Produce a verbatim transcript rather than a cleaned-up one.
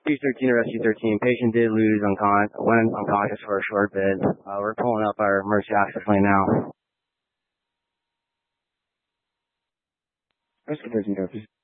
Rescue thirteen to Rescue thirteen. Patient did lose uncon- went unconscious for a short bit. Uh, we're pulling up our emergency access lane now. Rescue thirteen, copy.